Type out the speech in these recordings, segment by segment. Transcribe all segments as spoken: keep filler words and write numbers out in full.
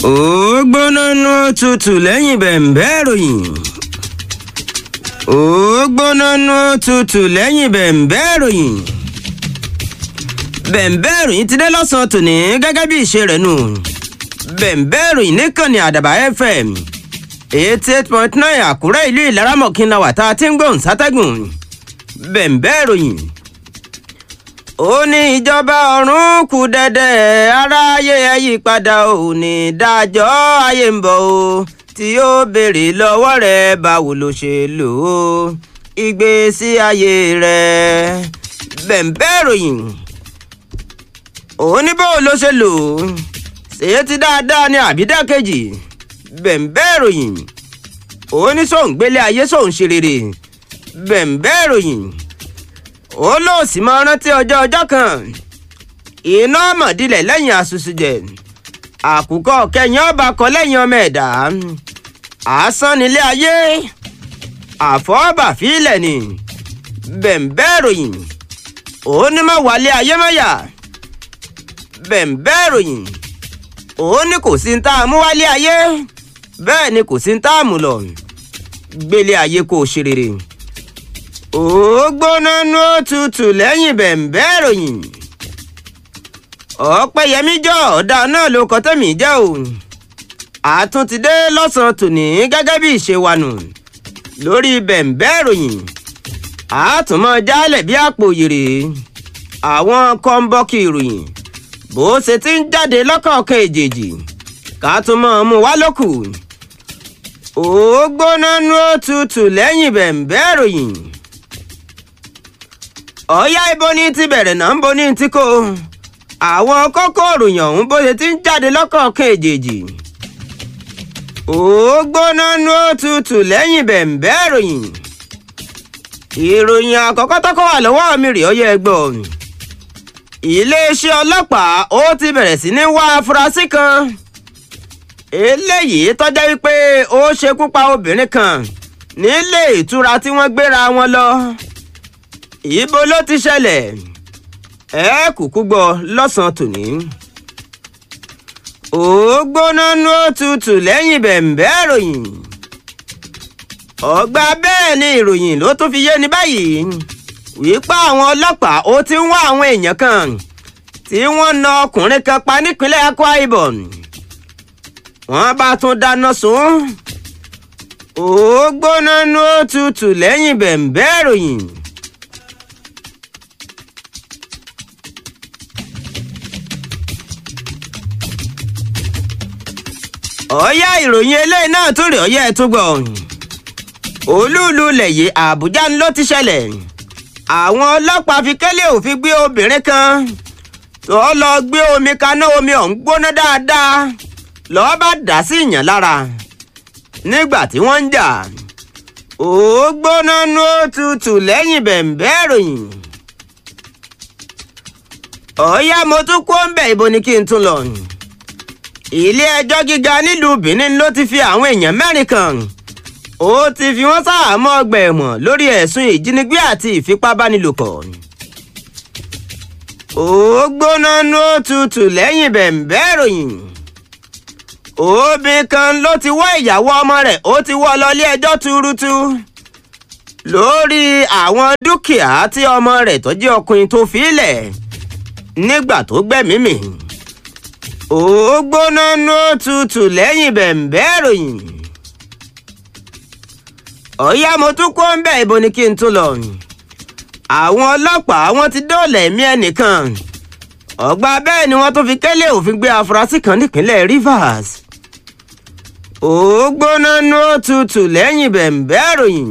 ó gbóná nú tutù lẹ́yìn bẹ̀m̀bẹ́ ìròyìn. ó gbóná nú tutù lẹ́yìn bẹ̀m̀bẹ́ ìròyìn. bẹ̀m̀bẹ́ ìròyìn ti dé lọ́sàn-án tòní gẹ́gẹ́ bí ìṣe rẹ̀ nù. bẹ̀m̀bẹ́ ìròyìn níkànnì àdàbà f m eighty eight point nine àkúrẹ́ ìlú ìlaramọ̀kínlá wà tá a ti ń gbóhùn sátẹ́gùn. bẹ̀m̀bẹ́ ìròyìn. ó ní ìjọba ọ̀run kù dẹ̀dẹ̀ aráyé ẹ yí padà ò ní dájọ́ ayé ń bọ̀ o tí ó béèrè lọ́wọ́ rẹ̀ báwo ló ṣe lò ó ìgbésí ayé rẹ̀. bẹ̀m̀bẹ́ ìròyìn. ó ní báwo ló ṣe lò ó ṣèyí ti dáadáa ní àbídákejì. bẹ̀m̀bẹ́ ìròyìn. ó ní sóun gbélé ayé sóun ṣe rere. bẹ̀m̀bẹ́ ìròyìn. ó lóò sì máa rántí ọjọ́ ọjọ́ kan iná mọ̀dílẹ̀ lẹ́yìn àṣùṣùjẹ̀ àkùkọ kẹyìn ọba kọ lẹ́yìn ọmọ ẹ̀dá asán nílé ayé àfọ́bà fílẹ̀ ni. bẹ̀m̀bẹ́ ìròyìn. ó ní má wálé ayé mọ́yà. bẹ̀m̀bẹ́ ìròyìn. ó ní kò sí ń tá a mú wálé ayé bẹ́ẹ̀ ni kò sí ń tá a mú lọ gbélé ayé kò ṣe rere. ó gbóná nú tutù lẹ́yìn bẹ̀m̀bẹ́ ìròyìn. ọ̀pẹ̀yẹmí jọ ọ̀dà náà ló kọ́ tẹ̀mí jẹ́ o. àtún ti dé lọ́sàn-án tòní gẹ́gẹ́ bí ìṣe wa nù lórí bẹ̀m̀bẹ́ ìròyìn. àtúmọ̀ jálẹ̀ bí àpò yèrè àwọn kọ́ńbọ́ọ̀kì ìròyìn bó ṣe ti ń jáde lọ́kọ̀ọ̀kan èjèèjì ká tún mọ̀ mú wá lókù. ó gbóná nú tutù lẹ́yìn bẹ̀m̀bẹ́ ìròyìn. ọ̀yá ibo ní ti bẹ̀rẹ̀ náà ń bo ní ti kó àwọn kókó ìròyìn ọ̀hún bó ṣe ti ń jáde lọ́kọ̀ọ̀kan èjèèjì. ó gbóná nú tutù lẹ́yìn bẹ̀m̀bẹ́ ìròyìn. ìròyìn àkọ́kọ́ tọ́kọ́ wà lọ́wọ́ mi rè ọyẹ́ ẹgbọ́. iléeṣẹ́ ọlọ́pàá ó ti bẹ̀rẹ̀ sí ní wá afurasí kan eléyìí tọ́já wípé ó ṣekú pa obìnrin kan nílé ìtura tí wọ́n gbéra wọn lọ. ibo ló ti ṣẹlẹ̀ ẹ kúkú gbọ́ lọ́sàn-án tòní. ó gbóná nú tutù lẹ́yìn bẹ̀m̀bẹ́ ìròyìn. ọgbà bẹ́ẹ̀ ni ìròyìn ló tún fi yé ní báyìí wípé àwọn ọlọ́pàá ó ti ń wá àwọn èèyàn kan tí wọ́n na ọkùnrin kan pa nípínlẹ̀ Akwa Ibom. wọ́n bá tún dáná sun. ó gbóná nú tutù lẹ́yìn bẹ̀m̀bẹ́ ìròyìn. ọ̀yá ìròyìn eléyìí náà tún rè ọ̀yá ẹ̀ tún gbọ́. olúùlú lẹ̀yẹ Àbújá ló ti ṣẹlẹ̀. àwọn ọlọ́pàá fi kélé òfin gbé obìnrin kan tó lọ gbé omi kaná omi ọ̀hún gbóná dáadáa lọ́ọ́ bá dà sí ìyàn lára nígbà tí wọ́n ń jà. ó gbóná nú tutù lẹ́yìn bẹ̀m̀bẹ́ ìròyìn. ọ̀yá mo tún kó ń bẹ̀ ibo ni kí n tún lọ. ilé ẹjọ́ gíga nílùú Benin ló ti fi àwọn èèyàn mẹ́rin kan ó ti fi wọ́n ṣàhámọ́ ọgbà ẹ̀wọ̀n lórí ẹ̀sùn ìjínigbé àti ìfipábánilòpọ̀. ó gbóná nú tutù lẹ́yìn bẹ̀m̀bẹ́ ìròyìn. obìnrin kan ló ti wọ́ ìyàwó ọmọ rẹ̀ ó ti wọ́ lọ ilé ẹjọ́ túrútú lórí àwọn dúkìá tí ọmọ rẹ̀ tó jẹ́ ọkùnrin tó fi lẹ̀ nígbà tó gbẹ̀mí mì. ó gbóná nú tutù lẹ́yìn bẹ̀m̀bẹ́ ìròyìn. ọ̀yá mo tún kó ń bẹ̀ ibo ni kí n tún lọ. àwọn ọlọ́pàá wọ́n ti dóòlà ẹ̀mí ẹnìkan ọgbà bẹ́ẹ̀ ni wọ́n tún fi kélé òfin gbé afurasí kan nípínlẹ̀ Rivers. ó gbóná nú tutù lẹ́yìn bẹ̀m̀bẹ́ ìròyìn.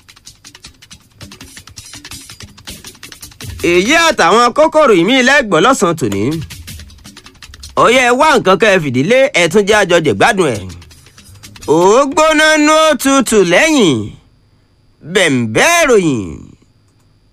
èyí àtàwọn kókòrò ìmí lẹ́gbọ̀ọ́ lọ́sàn-án tòní. ọ̀yá ẹ wá nǹkan kẹ́ ẹ fìdílé ẹ tún jẹ́ àjọjẹ̀ gbádùn ẹ̀. ó gbóná nú tutù lẹ́yìn bẹ̀m̀bẹ́ ìròyìn.